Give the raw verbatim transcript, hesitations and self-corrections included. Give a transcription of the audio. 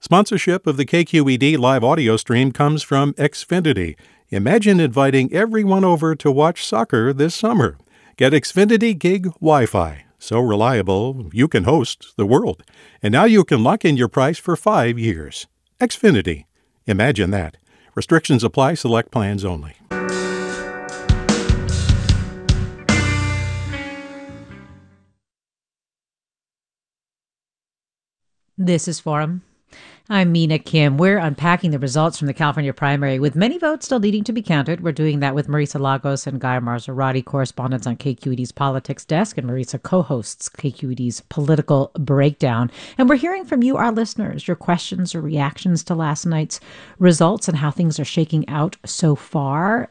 Sponsorship of the K Q E D live audio stream comes from Xfinity. Imagine inviting everyone over to watch soccer this summer. Get Xfinity Gig Wi-Fi. So reliable, you can host the world. And now you can lock in your price for five years. Xfinity. Imagine that. Restrictions apply. Select plans only. This is Forum. I'm Mina Kim. We're unpacking the results from the California primary. With many votes still needing to be counted, we're doing that with Marisa Lagos and Guy Marzorati, correspondents on K Q E D's Politics Desk, and Marisa co-hosts K Q E D's Political Breakdown. And we're hearing from you, our listeners, your questions or reactions to last night's results and how things are shaking out so far.